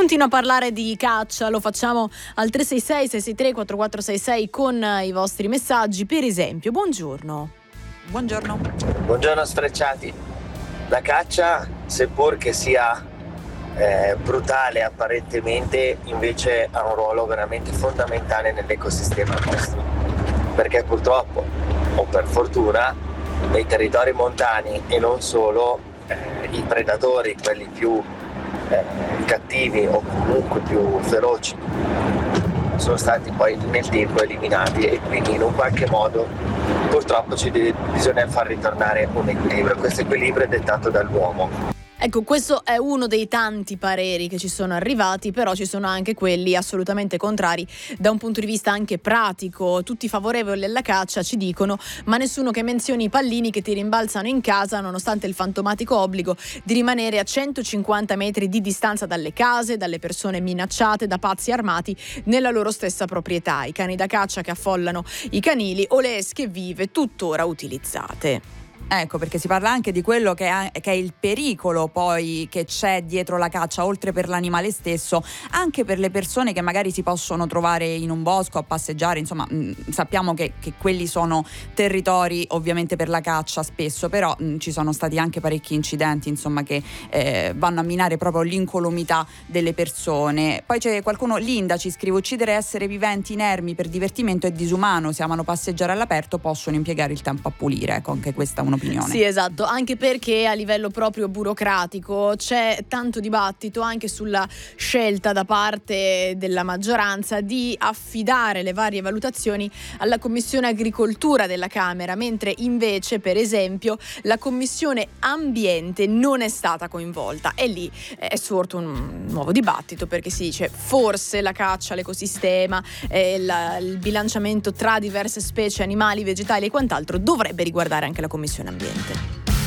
continua a parlare di caccia, lo facciamo al 366 663 4466 con i vostri messaggi. Per esempio, buongiorno. Buongiorno sfrecciati. La caccia, seppur che sia brutale apparentemente, invece ha un ruolo veramente fondamentale nell'ecosistema nostro, perché purtroppo o per fortuna nei territori montani e non solo i predatori, quelli più cattivi o comunque più feroci, sono stati poi nel tempo eliminati, e quindi in un qualche modo purtroppo bisogna far ritornare un equilibrio. Questo equilibrio è dettato dall'uomo. Ecco, questo è uno dei tanti pareri che ci sono arrivati, però ci sono anche quelli assolutamente contrari da un punto di vista anche pratico. Tutti favorevoli alla caccia ci dicono, ma nessuno che menzioni i pallini che ti rimbalzano in casa nonostante il fantomatico obbligo di rimanere a 150 metri di distanza dalle case, dalle persone minacciate da pazzi armati nella loro stessa proprietà, i cani da caccia che affollano i canili o le esche vive tuttora utilizzate. Ecco, perché si parla anche di quello che è il pericolo poi che c'è dietro la caccia, oltre per l'animale stesso, anche per le persone che magari si possono trovare in un bosco a passeggiare. Insomma, sappiamo che quelli sono territori ovviamente per la caccia spesso, però ci sono stati anche parecchi incidenti, insomma, che vanno a minare proprio l'incolumità delle persone. Poi c'è qualcuno, Linda ci scrive: uccidere esseri viventi inermi per divertimento è disumano, se amano passeggiare all'aperto possono impiegare il tempo a pulire. Ecco, anche questa è un'opinione. Sì, esatto, anche perché a livello proprio burocratico c'è tanto dibattito anche sulla scelta da parte della maggioranza di affidare le varie valutazioni alla Commissione Agricoltura della Camera, mentre invece, per esempio, la Commissione Ambiente non è stata coinvolta, e lì è sorto un nuovo dibattito, perché si dice forse la caccia, l'ecosistema, il bilanciamento tra diverse specie animali, vegetali e quant'altro dovrebbe riguardare anche la Commissione Ambiente.